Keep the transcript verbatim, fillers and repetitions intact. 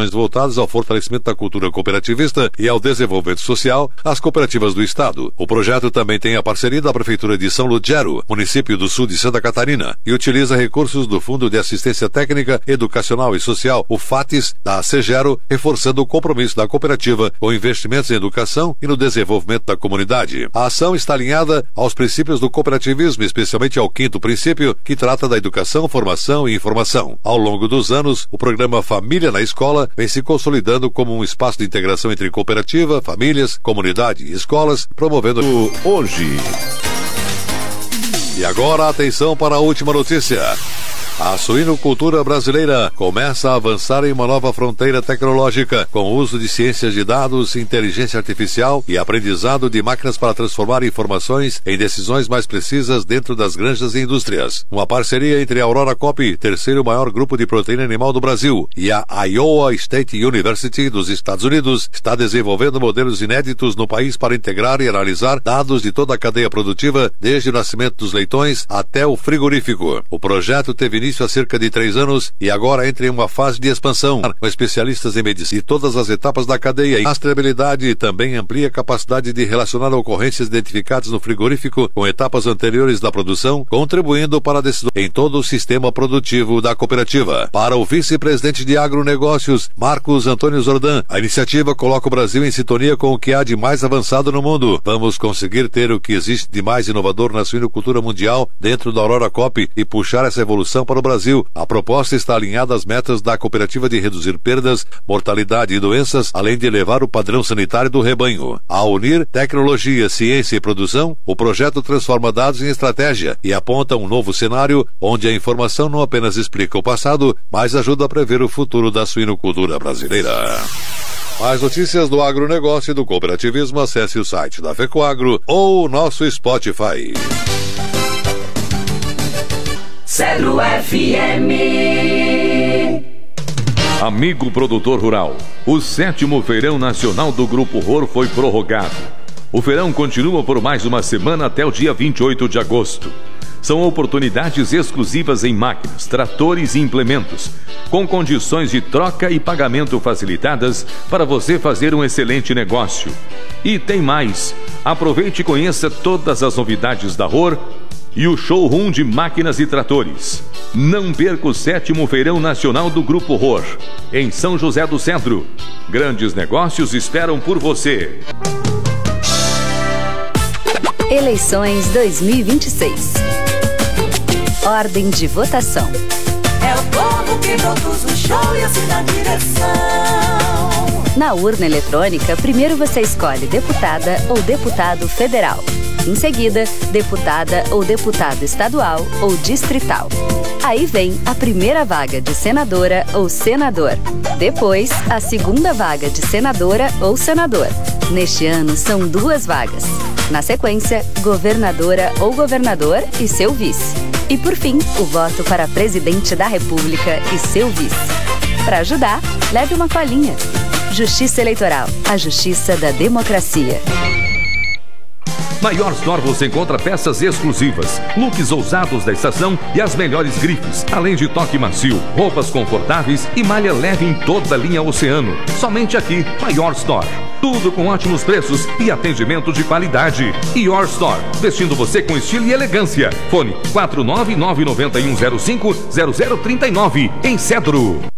ações voltadas ao fortalecimento da cultura cooperativista e ao desenvolvimento social, as cooperativas do Estado. O projeto também tem a parceria da Prefeitura de São Lugero, município do sul de Santa Catarina, e utiliza recursos do Fundo de Assistência Técnica, Educacional e Social, o FATES, da Segero, reforçando o compromisso da cooperativa com investimentos em educação e no desenvolvimento da comunidade. A ação está alinhada aos princípios do cooperativismo, especialmente ao quinto princípio, que trata da educação, formação e informação. Ao longo dos anos, o programa Família na Escola vem se consolidando como um espaço de integração entre cooperativa, famílias, comunidade e escolas, promovendo o hoje. E agora, atenção para a última notícia. A suinocultura brasileira começa a avançar em uma nova fronteira tecnológica, com o uso de ciências de dados, inteligência artificial e aprendizado de máquinas para transformar informações em decisões mais precisas dentro das granjas e indústrias. Uma parceria entre a Aurora Cop, terceiro maior grupo de proteína animal do Brasil, e a Iowa State University dos Estados Unidos, está desenvolvendo modelos inéditos no país para integrar e analisar dados de toda a cadeia produtiva, desde o nascimento dos leitões até o frigorífico. O projeto teve início há cerca de três anos e agora entra em uma fase de expansão, com especialistas em medicina e todas as etapas da cadeia. A rastreabilidade também amplia a capacidade de relacionar ocorrências identificadas no frigorífico com etapas anteriores da produção, contribuindo para a decisão em todo o sistema produtivo da cooperativa. Para o vice-presidente de agronegócios, Marcos Antônio Zordan, a iniciativa coloca o Brasil em sintonia com o que há de mais avançado no mundo. Vamos conseguir ter o que existe de mais inovador na suinocultura mundial dentro da Aurora Cop e puxar essa evolução para o Brasil. A proposta está alinhada às metas da cooperativa de reduzir perdas, mortalidade e doenças, além de elevar o padrão sanitário do rebanho. Ao unir tecnologia, ciência e produção, o projeto transforma dados em estratégia e aponta um novo cenário onde a informação não apenas explica o passado, mas ajuda a prever o futuro da suinocultura brasileira. Mais notícias do agronegócio e do cooperativismo, acesse o site da FECOAGRO ou o nosso Spotify. Celo F M. Amigo produtor rural, o sétimo Feirão Nacional do Grupo R O R foi prorrogado. O feirão continua por mais uma semana até o dia vinte e oito de agosto. São oportunidades exclusivas em máquinas, tratores e implementos, com condições de troca e pagamento facilitadas para você fazer um excelente negócio. E tem mais! Aproveite e conheça todas as novidades da R O R e o showroom de máquinas e tratores. Não perca o sétimo Feirão Nacional do Grupo R O R, em São José do Cedro. Grandes negócios esperam por você. Eleições dois mil e vinte e seis. Ordem de votação. É o povo que produz o show e assim na direção. Na urna eletrônica, primeiro você escolhe deputada ou deputado federal. Em seguida, deputada ou deputado estadual ou distrital. Aí vem a primeira vaga de senadora ou senador. Depois, a segunda vaga de senadora ou senador. Neste ano, são duas vagas. Na sequência, governadora ou governador e seu vice. E por fim, o voto para presidente da República e seu vice. Para ajudar, leve uma colinha. Justiça Eleitoral, a justiça da democracia. Na Your Store você encontra peças exclusivas, looks ousados da estação e as melhores grifes, além de toque macio, roupas confortáveis e malha leve em toda a linha Oceano. Somente aqui, na Your Store. Tudo com ótimos preços e atendimento de qualidade. Your Store, vestindo você com estilo e elegância. Fone quatro nove nove nove um zero cinco zero zero três nove, em Cedro.